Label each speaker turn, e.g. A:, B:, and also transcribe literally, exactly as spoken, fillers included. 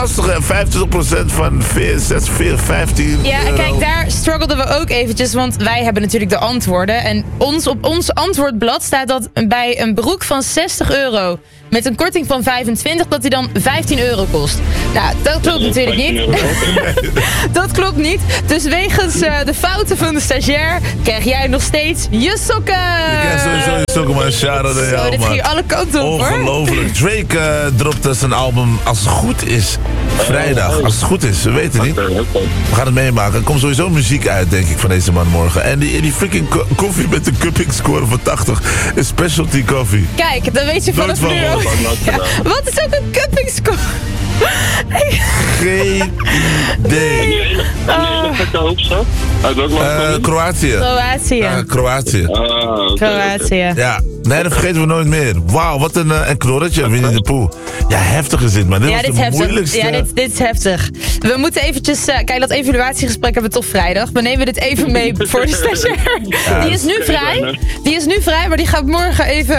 A: lastig, hè? vijfentwintig procent van zes, vier, vijftien
B: Ja,
A: euro.
B: kijk, daar struggelden we ook eventjes, want wij hebben natuurlijk de antwoorden. En ons, op ons antwoordblad staat dat bij een broek van zestig euro met een korting van vijfentwintig, dat die dan vijftien euro kost. Nou, dat klopt natuurlijk niet. Dat klopt niet. Dus wegens uh, de fouten van de stagiair krijg jij nog steeds je sokken.
A: Je krijgt sowieso je sokken, man. Shout-out aan
B: Zo,
A: jou,
B: dit
A: man.
B: ging alle kanten op, hoor.
A: Ongelooflijk. Drake uh, dropte zijn album Als het goed is. Vrijdag. Als het goed is, we weten niet. We gaan het meemaken. Er komt sowieso muziek uit, denk ik, van deze man morgen. En die, die freaking ko- koffie met een cupping score van tachtig is specialty coffee.
B: Kijk, dan weet je
A: Nooit
B: vanaf
A: van
B: nu ook. Ja, wat is ook een cupping score?
A: Geen idee.
C: En die hoofdstad? Uit welk land
A: Uh,
C: kom je?
A: Kroatië.
B: Kroatië.
A: Uh, Kroatië.
C: Ah, oké,
B: Kroatië.
A: Ja, nee, dat vergeten we nooit meer. Wauw, wat een, uh, een knorretje, Winnie de Pooh. Ja, heftig is dit, maar dit
B: Ja,
A: was
B: dit
A: de
B: is heftig.
A: moeilijkste.
B: Ja, dit, dit is heftig. We moeten eventjes... Uh, kijk, dat evaluatiegesprek hebben we toch vrijdag. We nemen dit even mee voor de stagiair. Die is nu vrij. Die is nu vrij, maar die gaat morgen even